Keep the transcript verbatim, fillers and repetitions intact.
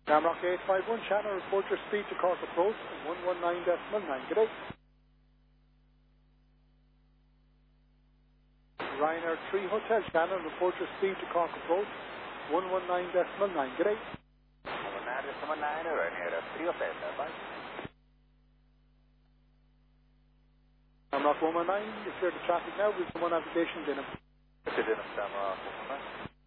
Shamrock eight five one, Shannon, report your speed to Cork Approach, one one nine decimal nine. Good day. Ryanair three Hotel, Shannon, report your speed to Cork Approach, one one nine decimal nine. Good day. one one nine decimal nine, Ryanair three Hotel, bye. Shamrock one one nine, you clear the traffic now, we've one application in. This is in Shamrock one one nine.